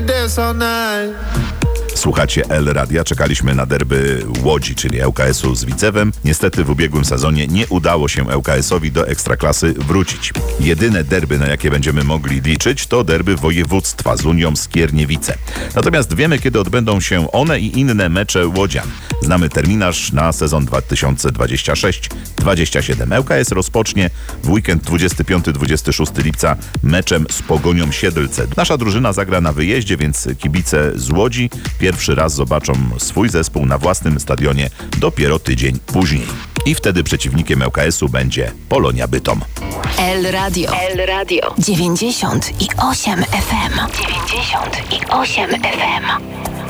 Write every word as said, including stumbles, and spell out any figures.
Słuchacie L Radia, czekaliśmy na derby Łodzi, czyli L K S-u z Widzewem. Niestety w ubiegłym sezonie nie udało się L K S-owi do Ekstraklasy wrócić. Jedyne derby, na jakie będziemy mogli liczyć, to derby województwa z Unią Skierniewice. Natomiast wiemy, kiedy odbędą się one i inne mecze łodzian. Znamy terminarz na sezon dwa tysiące dwudziesty szósty dwudziesty siódmy. L K S rozpocznie w weekend dwudziestego piątego dwudziestego szóstego lipca meczem z Pogonią Siedlce. Nasza drużyna zagra na wyjeździe, więc kibice z Łodzi pierwszy raz zobaczą swój zespół na własnym stadionie dopiero tydzień później. I wtedy przeciwnikiem L K S-u będzie Polonia Bytom. L Radio. L Radio. dziewięćdziesiąt i osiem F M. dziewięćdziesiąt i osiem F M.